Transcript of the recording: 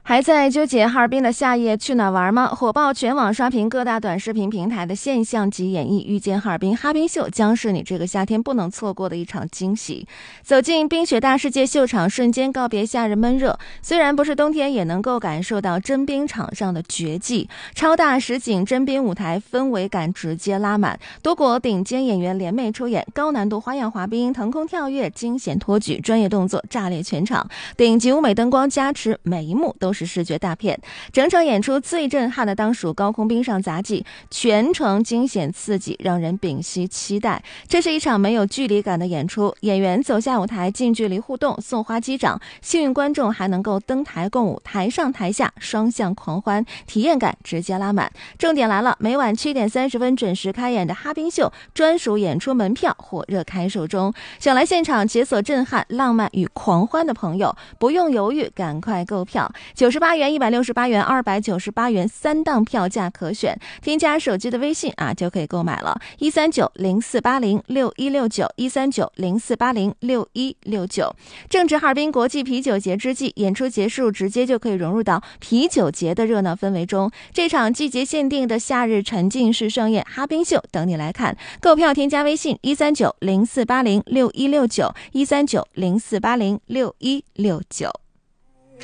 还在纠结哈尔滨的夏夜去哪玩吗？火爆全网刷屏各大短视频平台的现象级演绎，遇见哈尔滨哈滨秀将是你这个夏天不能错过的一场惊喜。走进冰雪大世界秀场，瞬间告别夏日闷热，虽然不是冬天，也能够感受到真冰场上的绝技。超大实景真冰舞台氛围感直接拉满，多国顶尖演员联袂出演，高难度花样滑冰、腾空跳跃、惊险托举，专业动作炸裂全场，顶级舞美灯光加持，每一幕都是视觉大片。整场演出最震撼的当属高空冰上杂技，全程惊险刺激，让人屏息期待。这是一场没有距离感的演出，演员走下舞台近距离互动，送花击掌，幸运观众还能够登台共舞，台上台下双向狂欢，体验感直接拉满。重点来了，每晚7点30分准时开演的哈滨秀专属演出门票火热开售中，想来现场解锁震撼、浪漫与狂欢的朋友，不用犹豫，赶快购票！98元、168元、298元3档票价可选，添加手机的微信就可以购买了。13904806169，13904806169。正值哈尔滨国际啤酒节之际，演出结束直接就可以融入到啤酒节的热闹氛围中。这场季节限定的夏日沉浸式盛宴哈滨秀等你来看，购票添加微信13904806169，13904806169。